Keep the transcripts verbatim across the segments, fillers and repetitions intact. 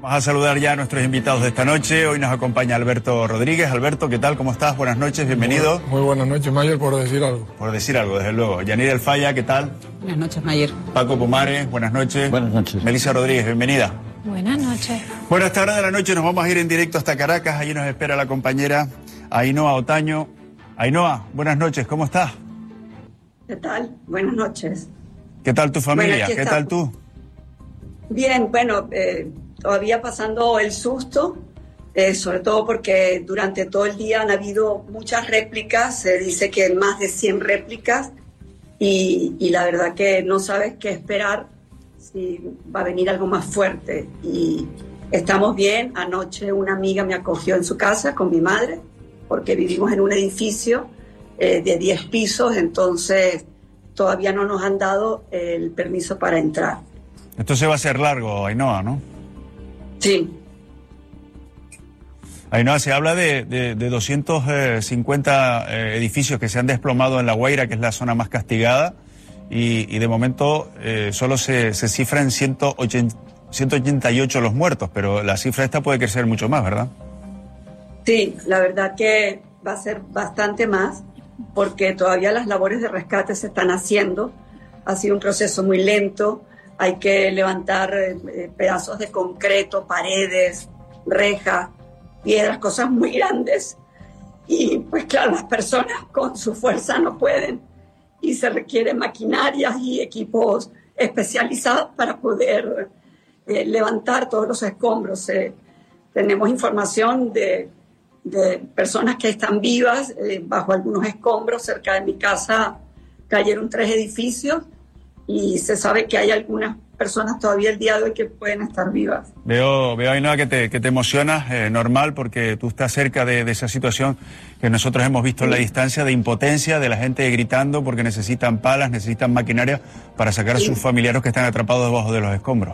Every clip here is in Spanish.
Vamos a saludar ya a nuestros invitados de esta noche. Hoy nos acompaña Alberto Rodríguez. Alberto, ¿qué tal? ¿Cómo estás? Buenas noches, bienvenido. Muy, muy buenas noches, Mayer, por decir algo. Por decir algo, desde luego. Yanira El Falla, ¿qué tal? Buenas noches, Mayer. Paco Pumares, buenas noches. Buenas noches. Melissa Rodríguez, bienvenida. Buenas noches. Bueno, a esta hora de la noche nos vamos a ir en directo hasta Caracas. Allí nos espera la compañera Ainhoa Otaño. Ainhoa, buenas noches, ¿cómo estás? ¿Qué tal? Buenas noches. ¿Qué tal tu familia? Bueno, ¿Qué tal tú? Bien, bueno, eh, todavía pasando el susto, eh, sobre todo porque durante todo el día han habido muchas réplicas, se dice que más de cien réplicas, y, y la verdad que no sabes qué esperar, si va a venir algo más fuerte. Y estamos bien. Anoche una amiga me acogió en su casa con mi madre, porque vivimos en un edificio eh, de diez pisos, entonces todavía no nos han dado el permiso para entrar. Esto se va a hacer largo, Ainhoa, ¿no? Sí. Ainhoa, se habla de, de, de doscientos cincuenta eh, edificios que se han desplomado en La Guaira, que es la zona más castigada, y, y de momento eh, solo se, se cifra en ciento ochenta y ocho los muertos, pero la cifra esta puede crecer mucho más, ¿verdad? Sí, la verdad que va a ser bastante más, porque todavía las labores de rescate se están haciendo. Ha sido un proceso muy lento. Hay que levantar eh, pedazos de concreto, paredes, rejas, piedras, cosas muy grandes. Y pues claro, las personas con su fuerza no pueden. Y se requieren maquinarias y equipos especializados para poder eh, levantar todos los escombros. Eh, tenemos información de, de personas que están vivas eh, bajo algunos escombros. Cerca de mi casa cayeron tres edificios. Y se sabe que hay algunas personas todavía el día de hoy que pueden estar vivas. Veo, veo Ainhoa, que te, que te emocionas, eh, normal, porque tú estás cerca de, de esa situación que nosotros hemos visto en la distancia, de impotencia, de la gente gritando porque necesitan palas, necesitan maquinaria para sacar a sus familiares que están atrapados debajo de los escombros.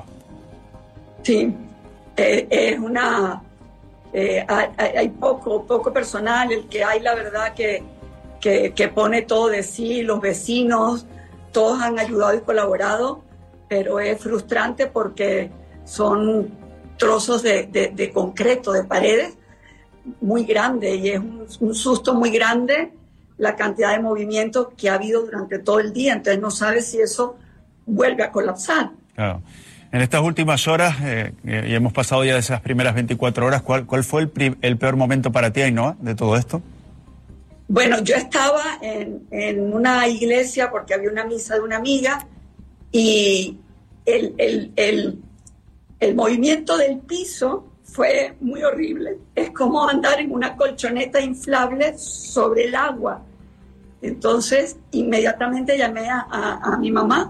Sí, eh, es una... Eh, hay, hay poco, poco personal, el que hay, la verdad, que, que, que pone todo de sí, los vecinos... Todos han ayudado y colaborado, pero es frustrante porque son trozos de, de, de concreto, de paredes, muy grandes, y es un, un susto muy grande la cantidad de movimiento que ha habido durante todo el día. Entonces no sabes si eso vuelve a colapsar. Claro. En estas últimas horas, eh, y hemos pasado ya de esas primeras veinticuatro horas, ¿cuál, cuál fue el, pri- el peor momento para ti, Ainhoa, de todo esto? Bueno, yo estaba en, en una iglesia porque había una misa de una amiga, y el, el, el, el movimiento del piso fue muy horrible. Es como andar en una colchoneta inflable sobre el agua. Entonces, inmediatamente llamé a, a, a mi mamá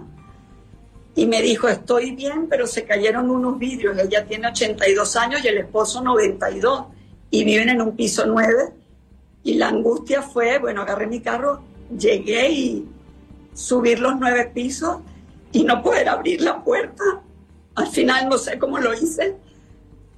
y me dijo, estoy bien, pero se cayeron unos vidrios. Ella tiene ochenta y dos años y el esposo noventa y dos, y viven en un piso nueve. Y la angustia fue, bueno, agarré mi carro, llegué y subir los nueve pisos y no poder abrir la puerta. Al final no sé cómo lo hice,